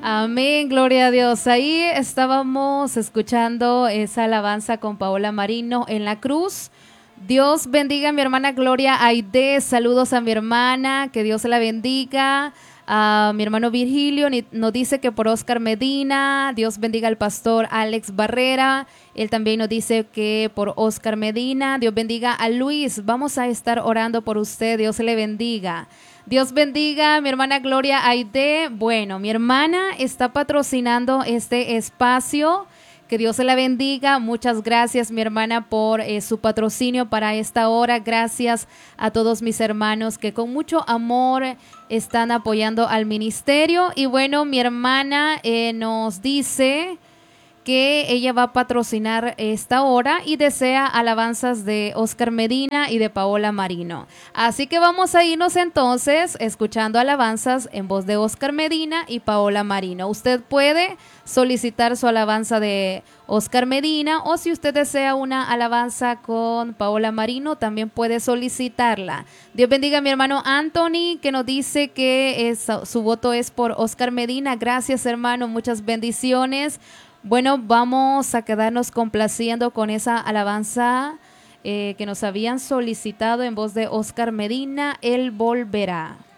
Amén, gloria a Dios. Ahí estábamos escuchando esa alabanza con Paola Marino en la cruz. Dios bendiga a mi hermana Gloria Aide. Saludos a mi hermana, que Dios la bendiga. A mi hermano Virgilio nos dice que por Oscar Medina. Dios bendiga al pastor Alex Barrera. Él también nos dice que por Oscar Medina. Dios bendiga a Luis. Vamos a estar orando por usted. Dios le bendiga. Dios bendiga a mi hermana Gloria Aide. Bueno, mi hermana está patrocinando este espacio. Que Dios se la bendiga. Muchas gracias, mi hermana, por su patrocinio para esta hora. Gracias a todos mis hermanos que con mucho amor están apoyando al ministerio. Y bueno, mi hermana nos dice que ella va a patrocinar esta hora y desea alabanzas de Oscar Medina y de Paola Marino. Así que vamos a irnos entonces escuchando alabanzas en voz de Oscar Medina y Paola Marino. Usted puede solicitar su alabanza de Oscar Medina, o si usted desea una alabanza con Paola Marino, también puede solicitarla. Dios bendiga a mi hermano Anthony, que nos dice que su voto es por Oscar Medina. Gracias, hermano, muchas bendiciones. Bueno, vamos a quedarnos complaciendo con esa alabanza que nos habían solicitado en voz de Oscar Medina, Él volverá.